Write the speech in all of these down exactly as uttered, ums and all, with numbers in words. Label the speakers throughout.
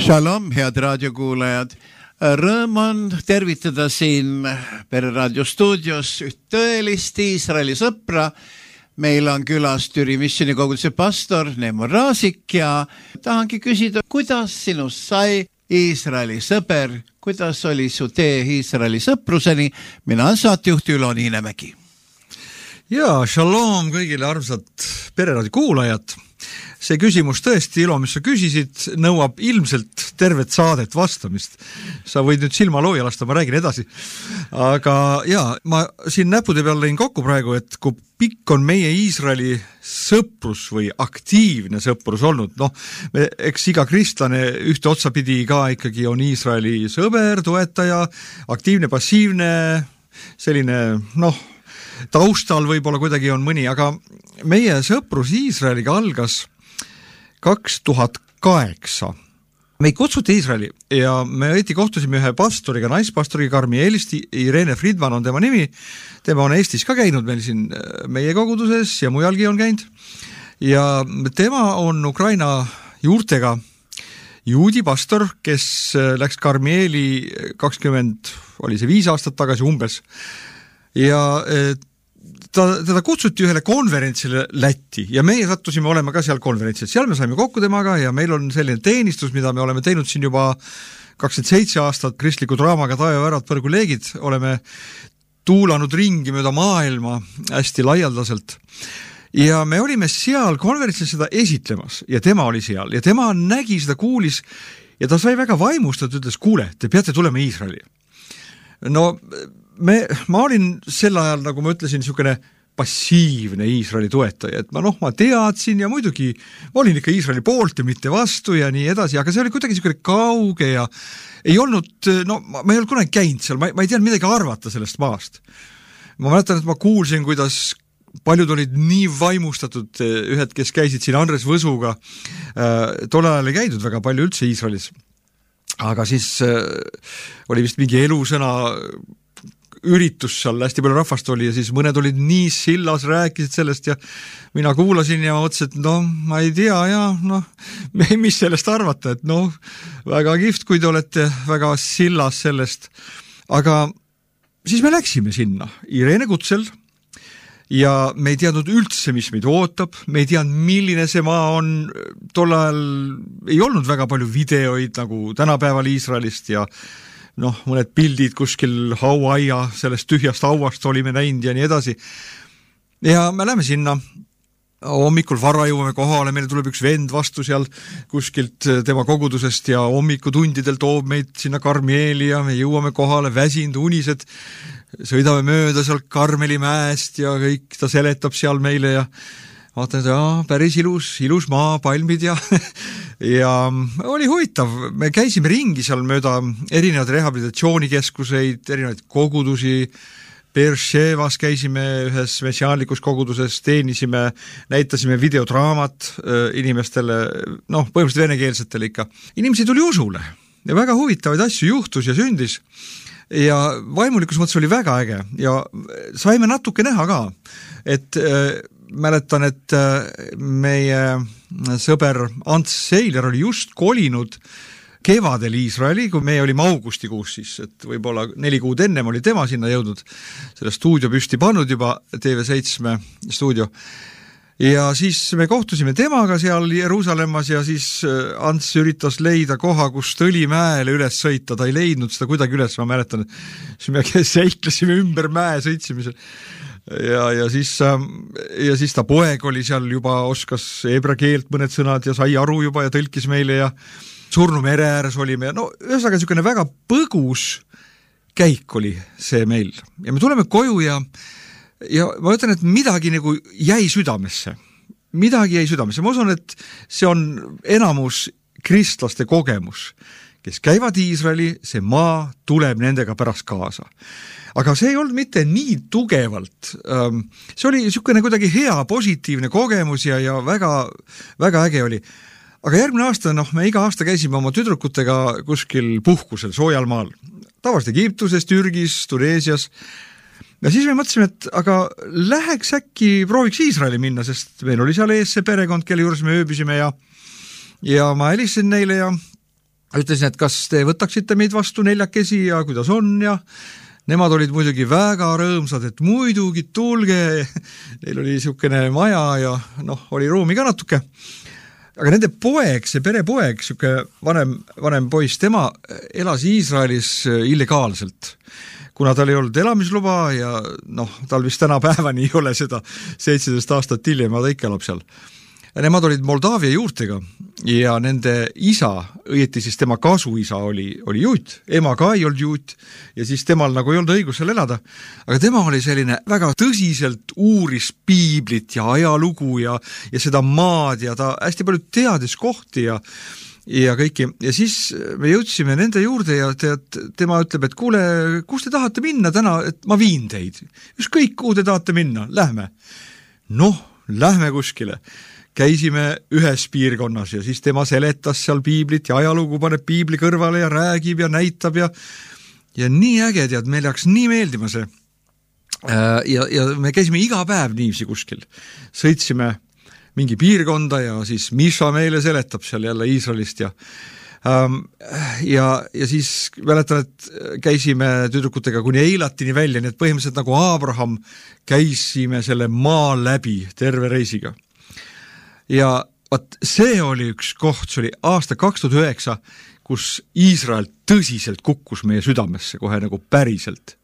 Speaker 1: Shalom, head raadiokuulajad. Rõõm on tervitada siin Pereraadio stuudios üht tõelist Iisraeli sõpra. Meil on külas Türi missionikoguduse pastor Neemo Raasik ja tahangi küsida, kuidas sinust sai Iisraeli sõber, kuidas oli su tee Iisraeli sõpruseni? Mina olen saatejuht Ülo Niinemägi.
Speaker 2: Ja, shalom kõigile armsad Pereraadio kuulajad. See küsimus tõesti, Ilo, mis sa küsisid, nõuab ilmselt tervet saadet vastamist. Sa võid nüüd silma looja lasta, ma räägin edasi. Aga jaa, ma siin näpude peal lõin kokku praegu, et kui pikk on meie Iisraeli sõprus või aktiivne sõprus olnud. Noh, me, eks iga kristlane ühte otsapidi ka ikkagi on Iisraeli sõber, toetaja, aktiivne, passiivne, selline, noh, taustal võib-olla kuidagi on mõni, aga meie sõprus Iisraeliga algas kaks tuhat kaheksa. Me kutsuti Iisraeli ja me õiti kohtusime ühe pastoriga, naispastoriga Karmielist, Irene Friedman on tema nimi. Tema on Eestis ka käinud meil siin meie koguduses ja mujalgi on käinud. Ja tema on Ukraina juurtega juudi pastor, kes läks Karmieli kakskümmend, oli see viis aastat tagasi umbes. Ja ta, teda kutsuti ühele konverentsile Lätti ja meie sattusime olema ka seal konverentsil. Seal me saime kokku temaga ja meil on selline teenistus, mida me oleme teinud siin juba kakskümmend seitse aastat kristliku draamaga Taevavärad põrguleegid. Oleme tuulanud ringi mööda maailma hästi laialdaselt. Ja me olime seal konverentsil seda esitlemas ja tema oli seal ja tema nägi seda, kuulis ja ta sai väga vaimustatud, ütles, kuule, te peate tulema Iisraeli. No me, ma olin sel ajal, nagu ma ütlesin, niisugune passiivne Iisraeli toetaja, et ma noh, ma teadsin ja muidugi ma olin ikka Iisraeli poolt ja mitte vastu ja nii edasi, aga see oli kuidagi niisugune kauge ja ei olnud, no ma ei olnud kunagi käinud seal, ma, ma ei teadnud midagi arvata sellest maast. Ma mäletan, et ma kuulsin, kuidas paljud olid nii vaimustatud, ühed, kes käisid siin Andres Võsuga, tol ajal ei käidud väga palju üldse Iisraelis, aga siis oli vist mingi elusõna üritus seal, hästi palju rahvast oli ja siis mõned olid nii sillas, rääkisid sellest ja mina kuulasin ja mõtlesin, et noh, ma ei tea ja noh, mis sellest arvata, et noh, väga kihvt, kui te olete väga sillas sellest, aga siis me läksime sinna Irene kutsel ja me ei teadnud üldse, mis meid ootab, me ei teadnud, milline see maa on, tol ajal ei olnud väga palju videoid nagu tänapäeval Iisraelist ja noh, mõned pildid kuskil hauaia, sellest tühjast hauast olime näinud ja nii edasi. Ja me läheme sinna, hommikul vara jõuame kohale, meile tuleb üks vend vastu seal kuskilt tema kogudusest ja hommikutundidel toob meid sinna Karmieli ja me jõuame kohale, väsind, unised, sõidame mööda seal Karmeli mäest ja kõik ta seletab seal meile ja vaatan, et jaa, päris ilus, ilus maa, palmid ja ja oli huvitav. Me käisime ringi seal mööda erinevaid rehabilitatsioonikeskuseid, erinevaid kogudusi. Beershevas käisime ühes messiaanlikus koguduses, teenisime, näitasime videodraamat inimestele, noh, põhimõtteliselt venekeelsetele ikka. Inimesi tuli usule ja väga huvitavaid asju juhtus ja sündis. Ja vaimulikus mõttes oli väga äge ja saime natuke näha ka, et mäletan, et meie sõber Ants Seiler oli just kolinud kevadel Iisraeli, kui meie olime augustikuus siis, et võib-olla neli kuud ennem oli tema sinna jõudnud, selle stuudio püsti pannud juba, T V seitse stuudio. Ja siis me kohtusime temaga seal Jeruusalemmas ja siis Ants üritas leida koha, kus Tõlimäele üles sõita, ta ei leidnud seda kuidagi üles, ma mäletan, siis me seiklesime ümber mäe, sõitsime seal. Ja, ja, siis, ja siis ta poeg oli seal juba, oskas hebra keelt mõned sõnad ja sai aru juba ja tõlkis meile ja Surnu mere ääres olime ja no ühesõnaga niisugune väga põgus käik oli see meil. Ja me tuleme koju ja, ja ma ütlen, et midagi nagu jäi südamesse. Midagi jäi südamesse. Ma usun, et see on enamus kristlaste kogemus, kes käivad Iisraeli, see maa tuleb nendega pärast kaasa. Aga see ei olnud mitte nii tugevalt. See oli niisugune kuidagi hea, positiivne kogemus ja, ja väga, väga äge oli. Aga järgmine aasta, noh, me iga aasta käisime oma tüdrukutega kuskil puhkusel, soojal maal. Tavaliselt Egiptuses, Türgis, Tuneesias. Ja siis me mõtlesime, et aga läheks äkki prooviks Iisraeli minna, sest meil oli seal ees see perekond, kelle juures me ööbisime ja, ja ma helistasin neile ja ütlesin, et kas te võtaksite meid vastu neljakesi ja kuidas on ja nemad olid muidugi väga rõõmsad, et muidugi tulge, neil oli niisugune maja ja noh, oli ruumi ka natuke. Aga nende poeg, see perepoeg, niisugune vanem, vanem poiss, tema elas Iisraelis illegaalselt, kuna tal ei olnud elamisluba ja noh, tal vist täna päevani ei ole seda seitseteist aastat hiljem, ta ikka elab seal. Nemad olid Moldaavia juurtega ja nende isa, õieti siis tema kasuisa oli, oli juut, ema ka ei olnud juut ja siis temal nagu ei olnud õigus seal elada, aga tema oli selline väga tõsiselt uuris piiblit ja ajalugu ja, ja seda maad ja ta hästi palju teadis kohti ja ja kõiki. Ja siis me jõudsime nende juurde ja tead, tema ütleb, et kuule, kus te tahate minna täna, et ma viin teid. Just kõik, kuhu te tahate minna, lähme. Noh, lähme kuskile. Käisime ühes piirkonnas ja siis tema seletas seal piiblit ja ajalugu, paneb piibli kõrvale ja räägib ja näitab ja ja nii äge, tead, meil läks nii meeldima see. Ja, ja me käisime iga päev niivsi kuskil. Sõitsime mingi piirkonda ja siis Miša meile seletab seal jälle Iisraelist ja ja, ja siis mäletan, et käisime tüdrukutega kuni Eilatini välja, nii et põhimõtteliselt nagu Abraham käisime selle maa läbi terve reisiga. Ja vaat see oli üks koht, see oli aasta kaks tuhat üheksa, kus Iisrael tõsiselt kukkus meie südamesse kohe nagu päriselt.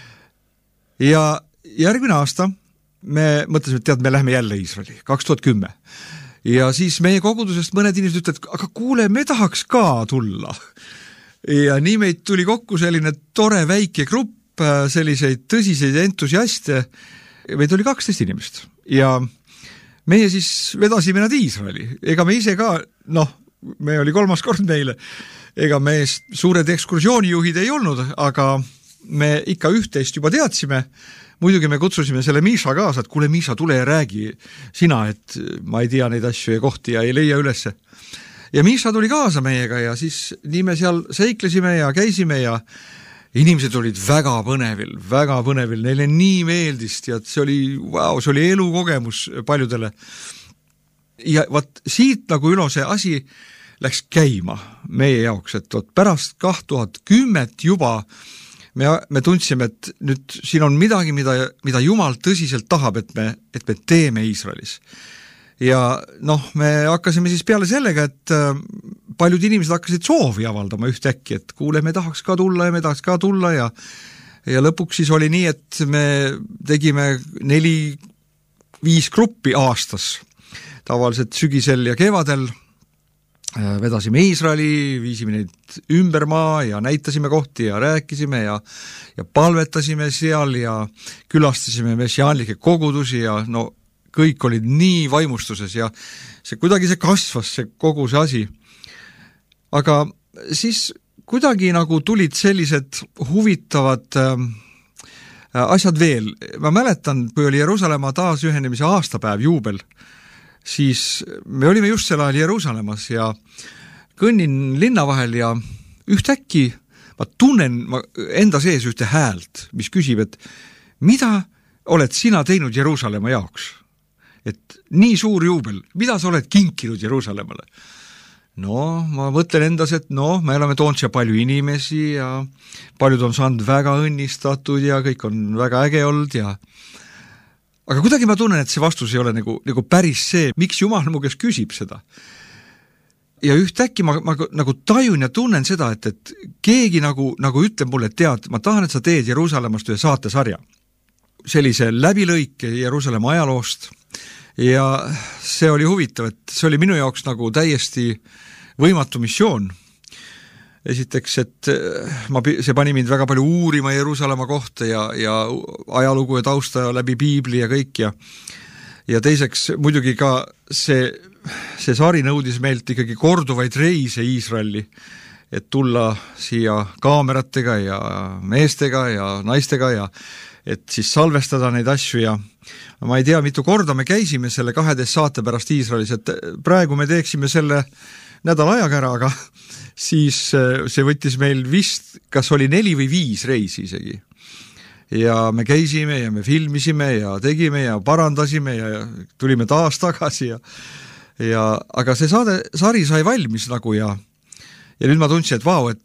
Speaker 2: Ja järgmine aasta me mõtlesime, et tead, me lähme jälle Iisraeli, kaks tuhat kümme. Ja siis meie kogudusest mõned inimesed ütlevad, aga kuule, me tahaks ka tulla. Ja nii meid tuli kokku selline tore väike grupp, selliseid tõsiseid entusiaste. Meid oli kaksteist inimest ja meie siis vedasime nad Iisraeli. Ega me ise ka, noh, me oli kolmas kord meile, ega me suured ekskursioonijuhid ei olnud, aga me ikka üht-teist juba teadsime. Muidugi me kutsusime selle Miša kaasa, et kuule Miša, tule ja räägi sina, et ma ei tea neid asju ja kohti ja ei leia ülesse. Ja Miša tuli kaasa meiega ja siis nii me seal seiklesime ja käisime ja inimesed olid väga põnevil, väga põnevil, neile nii meeldist ja see oli, wow, see oli elukogemus paljudele. Ja vaat siit nagu ülo see asi läks käima meie jaoks, et vaat pärast kaks tuhat kümme juba me, me tundsime, et nüüd siin on midagi, mida, mida Jumal tõsiselt tahab, et me, et me teeme Iisraelis. Ja noh, me hakkasime siis peale sellega, et paljud inimesed hakkasid soovi avaldama ühtäkki, et kuule, me tahaks ka tulla ja me tahaks ka tulla ja, ja lõpuks siis oli nii, et me tegime neli, viis gruppi aastas, tavaliselt sügisel ja kevadel, vedasime Iisraeli, viisime neid ümber maa ja näitasime kohti ja rääkisime ja, ja palvetasime seal ja külastasime messiaanlikke kogudusi ja no kõik olid nii vaimustuses ja see kuidagi see kasvas, see kogu see asi. Aga siis kuidagi nagu tulid sellised huvitavad äh, asjad veel. Ma mäletan, kui oli Jeruusalemma taasühenemise aastapäev juubel, siis me olime just sel ajal Jeruusalemmas ja kõnnin linna vahel ja ühtäkki ma tunnen ma enda sees ühte häält, mis küsib, et mida oled sina teinud Jeruusalemma jaoks? Et nii suur juubel, mida sa oled kinkinud Jeruusalemmale? No, ma mõtlen endas, et no, me oleme toonud siia palju inimesi ja paljud on saanud väga õnnistatud ja kõik on väga äge olnud ja aga kuidagi ma tunnen, et see vastus ei ole nagu, nagu päris see, miks Jumal mu kes küsib seda. Ja ühtäkki ma, ma nagu tajun ja tunnen seda, et, et keegi nagu, nagu ütleb mulle, et tead, ma tahan, et sa teed Jeruusalemmast ühe saatesarja. Sellise läbilõike Jeruusalemma ajaloost ja see oli huvitav, et see oli minu jaoks nagu täiesti võimatu missioon. Esiteks, et ma, see pani mind väga palju uurima Jeruusalemma kohta ja, ja ajalugu ja tausta läbi piibli ja kõik ja ja teiseks muidugi ka see, see sari nõudis meilt ikkagi korduvaid reise Iisraeli, et tulla siia kaameratega ja meestega ja naistega ja et siis salvestada neid asju ja ma ei tea, mitu korda me käisime selle kaheteist saate pärast Iisraelis, et praegu me teeksime selle nädal ajaga ära, aga siis see võttis meil vist, kas oli neli või viis reisi isegi. Ja me käisime ja me filmisime ja tegime ja parandasime ja tulime taas tagasi ja, ja aga see saade, sari sai valmis nagu ja ja nüüd ma tundsin, et vau, et